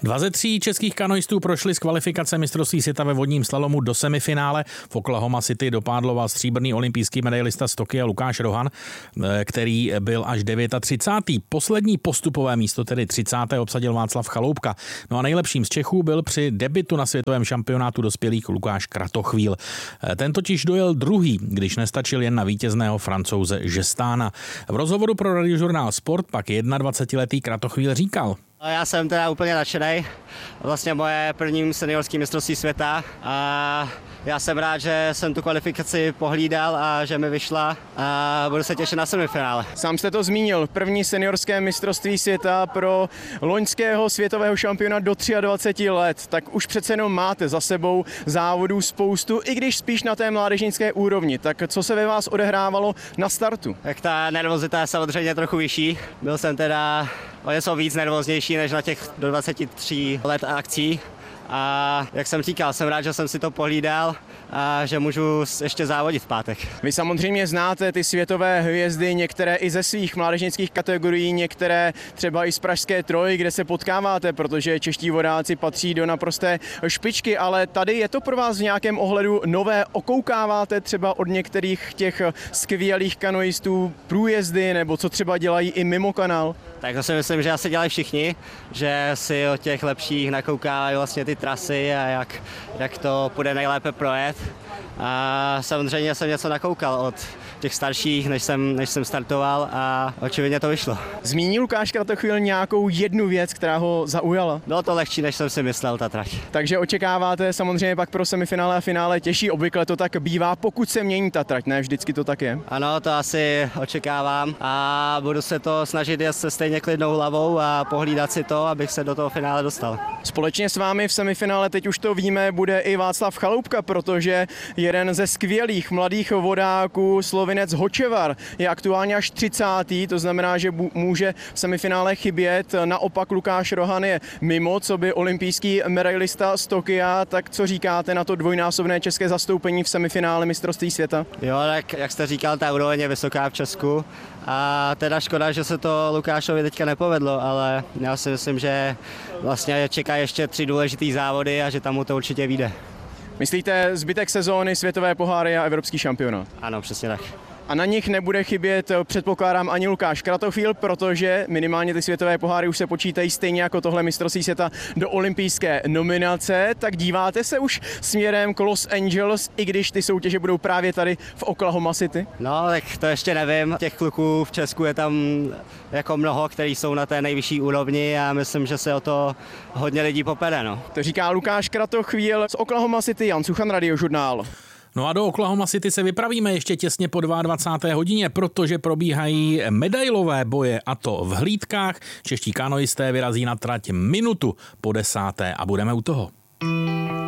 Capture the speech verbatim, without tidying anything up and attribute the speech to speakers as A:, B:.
A: Dva ze tří českých kanoistů prošli z kvalifikace mistrovství světa ve vodním slalomu do semifinále. V Oklahoma City dopádloval stříbrný olympijský medailista z Tokia Lukáš Rohan, který byl až třicátý devátý Poslední postupové místo, tedy třicáté obsadil Václav Chaloupka. No a nejlepším z Čechů byl při debutu na světovém šampionátu dospělých Lukáš Kratochvíl. Ten totiž dojel druhý, když nestačil jen na vítězného Francouze Žestána. V rozhovoru pro radiožurnál Sport pak dvacetiletý Kratochvíl říkal:
B: Já jsem teda úplně nadšenej. Vlastně moje první seniorský mistrovství světa a já jsem rád, že jsem tu kvalifikaci pohlídal a že mi vyšla a budu se těšit na semifinále.
C: Sám jste to zmínil, první seniorské mistrovství světa pro loňského světového šampiona do dvaceti tří let, tak už přece jenom máte za sebou závodů spoustu, i když spíš na té mládežnické úrovni. Tak co se ve vás odehrávalo na startu?
B: Tak ta nervozita je samozřejmě trochu vyšší. Byl jsem teda o něco víc nervóznější než na těch do dvaceti tří let akcí. A jak jsem říkal, jsem rád, že jsem si to pohlídal a že můžu ještě závodit v pátek.
C: Vy samozřejmě znáte ty světové hvězdy, některé i ze svých mládežnických kategorií, některé třeba i z pražské Troji, kde se potkáváte, protože čeští vodáci patří do naprosté špičky, ale tady je to pro vás v nějakém ohledu nové? Okoukáváte třeba od některých těch skvělých kanoistů průjezdy, nebo co třeba dělají i mimo kanál?
B: Tak to si myslím, že asi dělají všichni, že si od těch lepších nakoukávají vlastně ty trasy a jak, jak to půjde nejlépe projet. A samozřejmě jsem něco nakoukal od těch starších, než jsem, než jsem startoval a očividně to vyšlo.
C: Zmínil Lukáš Kratochvíl nějakou jednu věc, která ho zaujala?
B: Bylo to lehčí, než jsem si myslel, ta trať.
C: Takže očekáváte samozřejmě pak pro semifinále a finále těžší, obvykle to tak bývá, pokud se mění ta trať, ne vždycky to tak je?
B: Ano, to asi očekávám a budu se to snažit jet se stejně klidnou hlavou a pohlídat si to, abych se do toho finále dostal.
C: Společně s vámi v semifinále, teď už to víme, bude i Václav Chaloupka, protože jeden ze skvělých mladých vodáků, Slovinec Hočevar, je aktuálně až třicátý, to znamená, že může v semifinále chybět. Naopak Lukáš Rohan je mimo, co by olympijský medailista z Tokia. Tak co říkáte na to dvojnásobné české zastoupení v semifinále mistrovství světa?
B: Jo, tak jak jste říkal, ta úroveň je vysoká v Česku a teda škoda, že se to Lukášovi teďka nepovedlo, ale já si myslím, že vlastně čeká ještě tři důležitý závody a že tam mu to určitě vyjde.
C: Myslíte zbytek sezóny, světové poháry a evropský šampionát?
B: Ano, přesně tak.
C: A na nich nebude chybět, předpokládám, ani Lukáš Kratochvíl, protože minimálně ty světové poháry už se počítají stejně jako tohle mistrovství světa do olympijské nominace. Tak díváte se už směrem k Los Angeles, i když ty soutěže budou právě tady v Oklahoma City?
B: No, tak to ještě nevím. Těch kluků v Česku je tam jako mnoho, kteří jsou na té nejvyšší úrovni a myslím, že se o to hodně lidí popere. No.
C: To říká Lukáš Kratochvíl z Oklahoma City, Jan Suchan, Radiožurnál.
A: No a do Oklahoma City se vypravíme ještě těsně po dvacáté druhé hodině, protože probíhají medailové boje, a to v hlídkách. Čeští kanoisté vyrazí na trať minutu po desáté a budeme u toho.